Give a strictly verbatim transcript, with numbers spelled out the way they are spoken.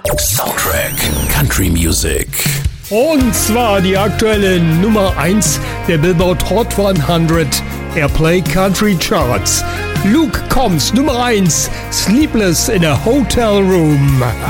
Soundtrack Country Music. Und zwar die aktuelle Nummer eins der Billboard Hot hundert Airplay Country Charts. Luke Combs, Nummer eins, Sleepless in a Hotel Room.